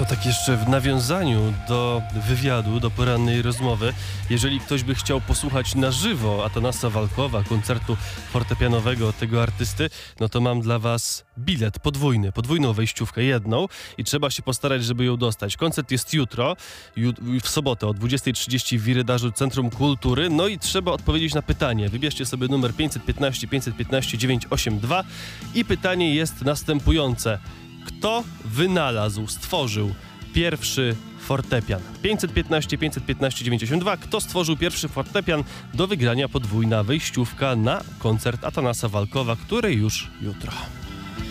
tak jeszcze w nawiązaniu do wywiadu, do porannej rozmowy, jeżeli ktoś by chciał posłuchać na żywo Atanasa Walkowa, koncertu fortepianowego tego artysty, no to mam dla was bilet podwójną wejściówkę, jedną i trzeba się postarać, żeby ją dostać. Koncert jest jutro, w sobotę o 20:30 w Wirydarzu Centrum Kultury, no i trzeba odpowiedzieć na pytanie. Wybierzcie sobie numer 515 982 i pytanie jest następujące. Kto stworzył pierwszy fortepian? 515 982. Kto stworzył pierwszy fortepian? Do wygrania podwójna wejściówka na koncert Atanasa Walkowa, który już jutro.